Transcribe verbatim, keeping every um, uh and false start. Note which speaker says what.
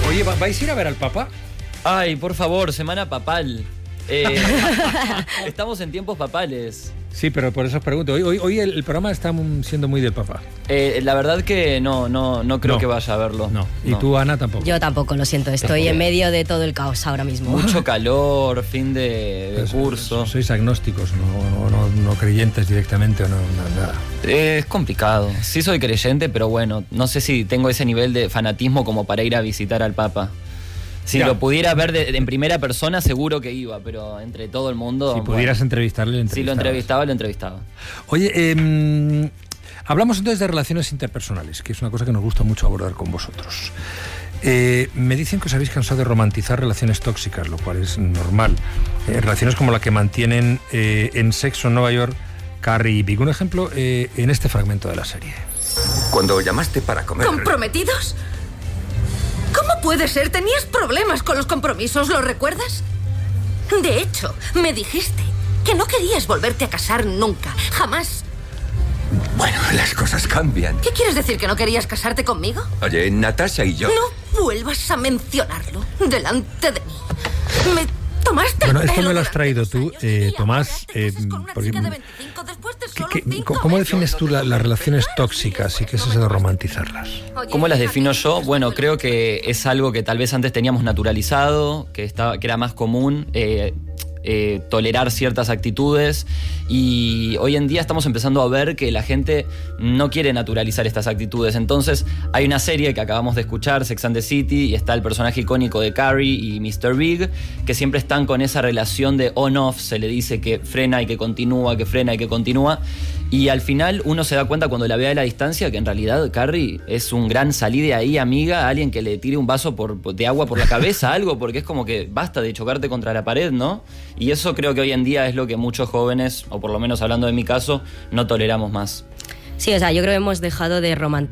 Speaker 1: Oye, ¿vais a ir a ver al Papa?
Speaker 2: Ay, por favor, semana papal. Eh, estamos en tiempos papales.
Speaker 1: Sí, pero por eso os pregunto. Hoy, hoy, hoy el, el programa está siendo muy del Papa.
Speaker 2: Eh, la verdad que no, no, no creo
Speaker 1: No.
Speaker 2: que vaya a verlo.
Speaker 1: No. ¿Y
Speaker 2: No.
Speaker 1: tú, Ana, tampoco?
Speaker 3: Yo tampoco, lo siento, estoy en medio de todo el caos ahora mismo.
Speaker 2: Mucho calor, fin de, de
Speaker 1: Pues,
Speaker 2: curso.
Speaker 1: Sois agnósticos, no, no, no, no creyentes directamente o no, no, nada.
Speaker 2: Eh, es complicado. Sí soy creyente, pero bueno, no sé si tengo ese nivel de fanatismo como para ir a visitar al Papa. Si
Speaker 1: Ya.
Speaker 2: lo pudiera ver de, en primera persona, seguro que iba, pero entre todo el mundo...
Speaker 1: Si pudieras
Speaker 2: bueno,
Speaker 1: entrevistarle, le
Speaker 2: si lo
Speaker 1: entrevistabas.
Speaker 2: entrevistaba, lo entrevistaba.
Speaker 1: Oye, eh, hablamos entonces de relaciones interpersonales, que es una cosa que nos gusta mucho abordar con vosotros. Eh, me dicen que os habéis cansado de romantizar relaciones tóxicas, lo cual es normal. Eh, relaciones como la que mantienen eh, en Sexo en Nueva York Carrie y Big. Un ejemplo eh, en este fragmento de la serie.
Speaker 4: Cuando llamaste para comer...
Speaker 5: ¿Comprometidos? ¿Cómo puede ser? Tenías problemas con los compromisos, ¿lo recuerdas? De hecho, me dijiste que no querías volverte a casar nunca, jamás.
Speaker 4: Bueno, las cosas cambian.
Speaker 5: ¿Qué quieres decir, que no querías casarte conmigo?
Speaker 4: Oye, Natasha y yo...
Speaker 5: No vuelvas a mencionarlo delante de mí. Me tomaste
Speaker 1: Bueno,
Speaker 5: el
Speaker 1: esto
Speaker 5: pelo
Speaker 1: me lo has
Speaker 5: durante
Speaker 1: traído
Speaker 5: dos
Speaker 1: tú,
Speaker 5: años
Speaker 1: eh,
Speaker 5: y
Speaker 1: Tomás,
Speaker 5: ahora te casas
Speaker 1: eh,
Speaker 5: con una
Speaker 1: porque-
Speaker 5: chica de veinticinco después de solo
Speaker 1: ¿Qué-
Speaker 5: cinco
Speaker 1: ¿Cómo
Speaker 5: meses.
Speaker 1: defines tú la- las relaciones tóxicas y qué es eso de romantizarlas?
Speaker 5: Oye,
Speaker 2: ¿Cómo las
Speaker 5: fíjate,
Speaker 2: defino yo?
Speaker 5: esto
Speaker 2: Bueno,
Speaker 5: me lo-
Speaker 2: creo que es algo que tal vez antes teníamos naturalizado, que, estaba, que era más común eh, eh, tolerar ciertas actitudes, y hoy en día estamos empezando a ver que la gente no quiere naturalizar estas actitudes. Entonces hay una serie que acabamos de escuchar, Sex and the City, y está el personaje icónico de Carrie y mister Big, que siempre están con esa relación de on-off, se le dice que frena y que continúa, que frena y que continúa. Y al final uno se da cuenta cuando la ve a la distancia que en realidad Carrie es un gran salí de ahí, amiga, a alguien que le tire un vaso por, de agua por la cabeza, algo, porque es como que basta de chocarte contra la pared, ¿no? Y eso creo que hoy en día es lo que muchos jóvenes, o por lo menos hablando de mi caso, no toleramos más.
Speaker 3: Sí, o sea, yo creo que hemos dejado de romantizar